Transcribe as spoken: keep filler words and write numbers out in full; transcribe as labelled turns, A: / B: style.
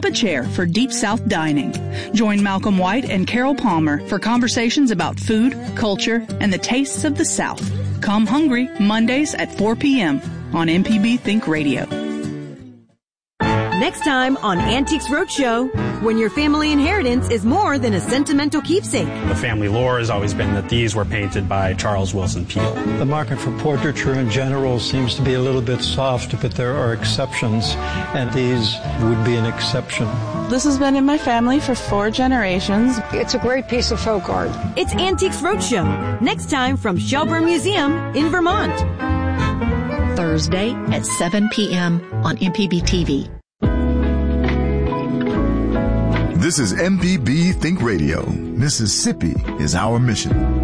A: a chair for Deep South dining. Join Malcolm White and Carol Palmer for conversations about food, culture, and the tastes of the South. Come hungry Mondays at four p.m. on M P B Think Radio.
B: Next time on Antiques Roadshow, when your family inheritance is more than a sentimental keepsake.
C: The family lore has always been that these were painted by Charles Willson Peale.
D: The market for portraiture in general seems to be a little bit soft, but there are exceptions, and these would be an exception.
E: This has been in my family for four generations.
F: It's a great piece of folk art.
B: It's Antiques Roadshow, next time from Shelburne Museum in Vermont.
G: Thursday at seven p.m. on M P B T V.
H: This is M P B Think Radio. Mississippi is our mission.